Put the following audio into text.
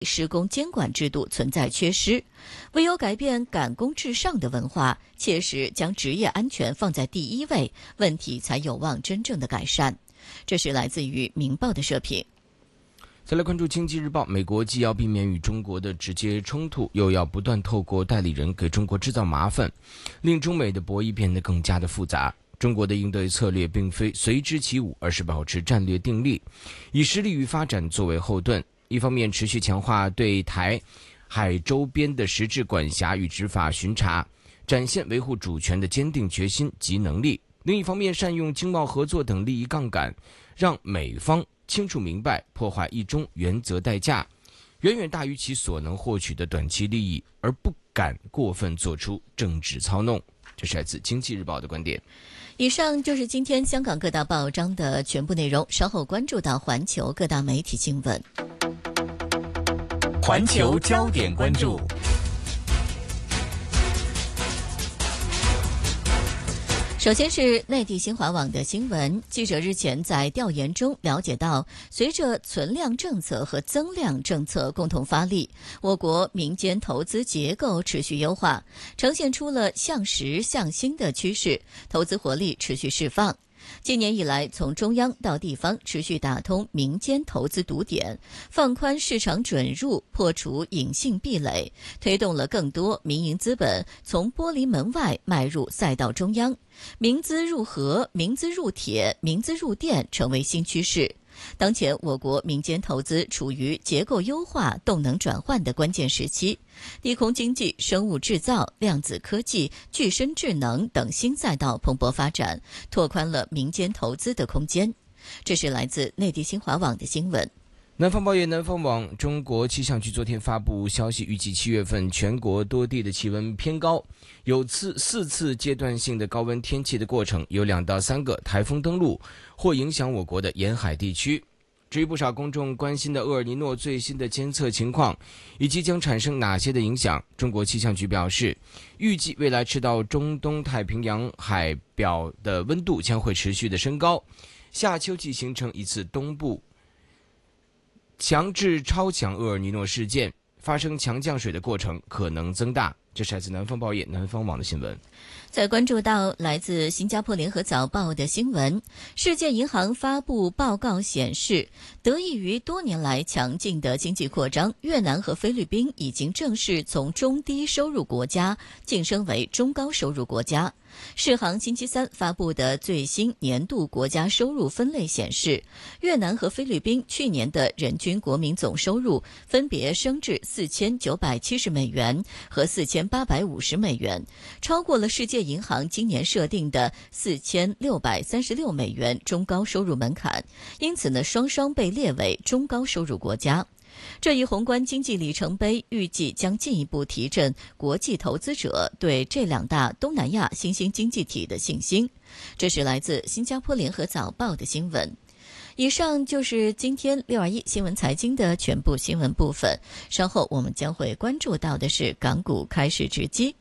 施工监管制度存在缺失，唯有改变赶工至上的文化，切实将职业安全放在第一位，问题才有望真正的改善。这是来自于《明报》的社评。 再来关注《经济日报》，美国既要避免与中国的直接冲突，又要不断透过代理人给中国制造麻烦，令中美的博弈变得更加的复杂。中国的应对策略并非随之起舞，而是保持战略定力，以实力与发展作为后盾。一方面持续强化对台海周边的实质管辖与执法巡查，展现维护主权的坚定决心及能力；另一方面善用经贸合作等利益杠杆，让美方清楚明白破坏一中原则代价远远大于其所能获取的短期利益，而不敢过分做出政治操弄。这是来自《经济日报》的观点。 以上就是今天香港各大报章的全部内容，稍后关注到环球各大媒体新闻。 环球焦点关注。 首先是内地新华网的新闻，记者日前在调研中了解到，随着存量政策和增量政策共同发力，我国民间投资结构持续优化，呈现出了向实向新的趋势，投资活力持续释放。今年以来，从中央到地方持续打通民间投资堵点，放宽市场准入，破除隐性壁垒，推动了更多民营资本从玻璃门外迈入赛道中央，民资入河、民资入铁、民资入电成为新趋势。当前我国民间投资处于结构优化、动能转换的关键时期，低空经济、生物制造、量子科技、具身智能等新赛道蓬勃发展，拓宽了民间投资的空间。这是来自内地新华网的新闻。 南方报业南方网，中国气象局昨天发布消息，预计7月份全国多地的气温偏高，有4次阶段性的高温天气的过程，有2到3个台风登陆或影响我国的沿海地区。至于不少公众关心的厄尔尼诺最新的监测情况以及将产生哪些的影响，中国气象局表示，预计未来赤道中东太平洋海表的温度将会持续的升高，夏秋季形成一次东部强至超强厄尔尼诺事件，发生强降水的过程可能增大。这是来自南方报业南方网的新闻。 再关注到来自新加坡联合早报的新闻，世界银行发布报告显示，得益于多年来强劲的经济扩张，越南和菲律宾已经正式从中低收入国家晋升为中高收入国家。世行星期三发布的最新年度国家收入分类显示，越南和菲律宾去年的人均国民总收入分别升至4970美元和4850美元，超过了世界银行今年设定的4636美元中高收入门槛，因此呢，双双被列为中高收入国家。这一宏观经济里程碑预计将进一步提振国际投资者对这2大东南亚新兴经济体的信心。这是来自新加坡联合早报的新闻。以上就是今天621新闻财经的全部新闻部分，稍后我们将会关注到的是港股开市直击。